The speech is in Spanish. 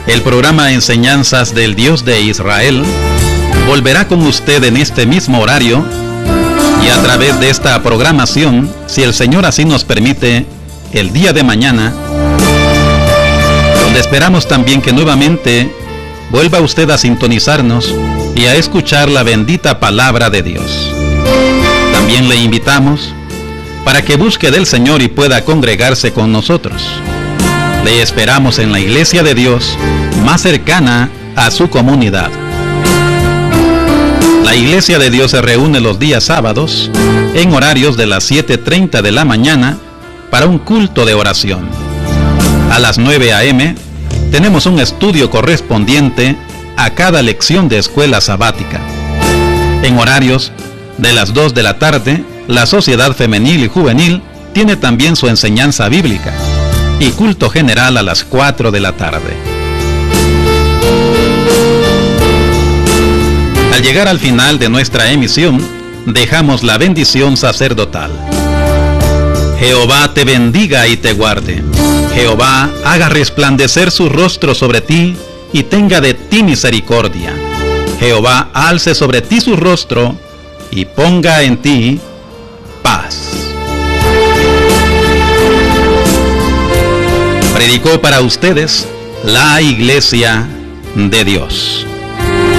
El programa Enseñanzas del Dios de Israel volverá con usted en este mismo horario y a través de esta programación, si el Señor así nos permite, el día de mañana, donde esperamos también que nuevamente vuelva usted a sintonizarnos y a escuchar la bendita palabra de Dios. También le invitamos para que busque del Señor y pueda congregarse con nosotros. Le esperamos en la Iglesia de Dios más cercana a su comunidad. La Iglesia de Dios se reúne los días sábados en horarios de las 7:30 de la mañana para un culto de oración. A las 9 a.m. tenemos un estudio correspondiente a cada lección de escuela sabática. En horarios de las 2 de la tarde, la Sociedad Femenil y Juvenil tiene también su enseñanza bíblica y culto general a las 4 de la tarde. Al llegar al final de nuestra emisión, dejamos la bendición sacerdotal. Jehová te bendiga y te guarde. Jehová haga resplandecer su rostro sobre ti y tenga de ti misericordia. Jehová alce sobre ti su rostro y ponga en ti paz. Predicó para ustedes la Iglesia de Dios.